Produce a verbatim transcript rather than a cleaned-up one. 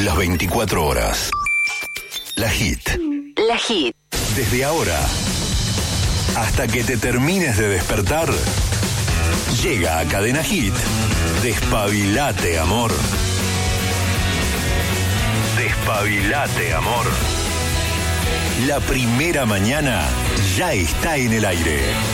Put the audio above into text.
Las veinticuatro horas. La Hit. La Hit. Desde ahora hasta que te termines de despertar, llega a Cadena Hit. Despabilate, amor. Despabilate, amor. La primera mañana ya está en el aire.